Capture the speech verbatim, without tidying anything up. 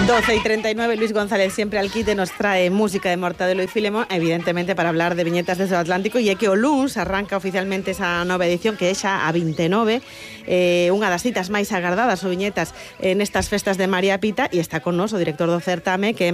doce y treinta y nueve, Luis González sempre al quite nos trae música de Mortadelo y Filemón, evidentemente para hablar de viñetas desde o Atlántico, e é que o luns arranca oficialmente esa nova edición que é xa a vinte e nove, eh, unha das citas máis agardadas o viñetas nestas festas de María Pita, e está con nos o director do certame, que é